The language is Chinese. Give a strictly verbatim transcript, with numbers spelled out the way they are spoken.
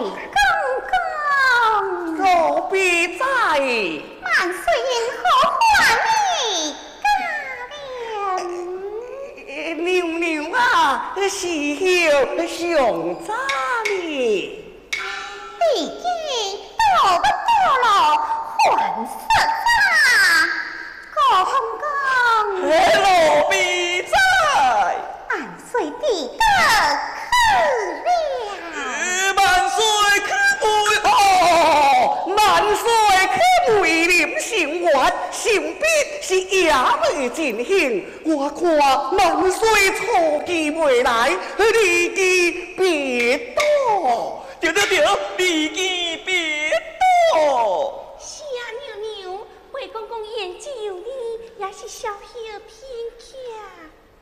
公公， 何必在？ 万岁因何还你家人？ 娘娘啊，是后上早哩。 已经到不到了，还色咋？公公， 何必在？ 万岁弟得去了。 万岁去为何？万岁去为临行员，性必是夜未进行。我看万岁初期未来，离机别多。对对对，离机别多。 是啊，娘娘，魏公公言之有理，也是小小偏见。